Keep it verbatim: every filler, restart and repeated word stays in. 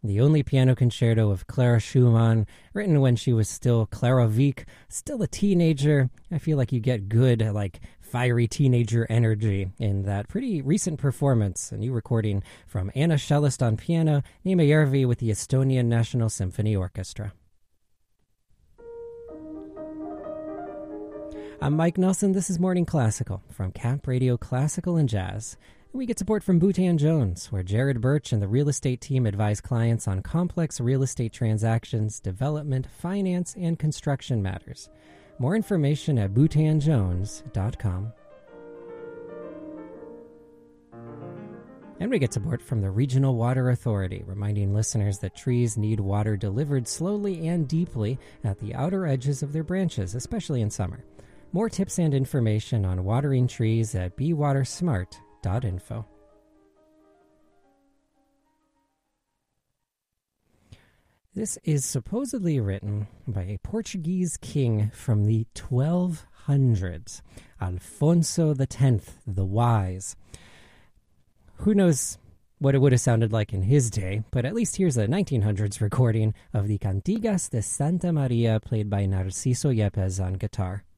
the only piano concerto of Clara Schumann, written when she was still Clara Wieck, still a teenager. I feel like you get good, like, fiery teenager energy in that pretty recent performance, a new recording from Anna Cellist on piano, Niina Järvi with the Estonian National Symphony Orchestra. I'm Mike Nelson. This is Morning Classical from Camp Radio Classical and Jazz. We get support from Boutin Jones, where Jared Birch and the real estate team advise clients on complex real estate transactions, development, finance, and construction matters. More information at boutin jones dot com. And we get support from the Regional Water Authority, reminding listeners that trees need water delivered slowly and deeply at the outer edges of their branches, especially in summer. More tips and information on watering trees at be water smart dot info. This is supposedly written by a Portuguese king from the twelve hundreds, Alfonso the Tenth, the Wise. Who knows what it would have sounded like in his day, but at least here's a nineteen hundreds recording of the Cantigas de Santa Maria played by Narciso Yepes on guitar.